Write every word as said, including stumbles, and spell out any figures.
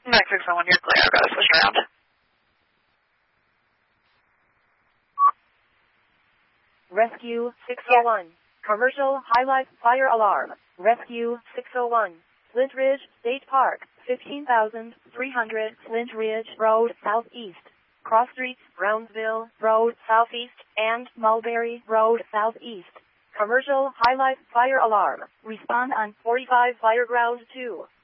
nine six oh one, you're clear. I've got to switch around. Rescue six oh one. Commercial highlight fire alarm. Rescue six oh one. Flint Ridge State Park, fifteen thousand three hundred Flint Ridge Road Southeast. Cross Streets, Brownsville Road Southeast, and Mulberry Road Southeast. Commercial highlight fire alarm. Respond on forty-five Fireground two.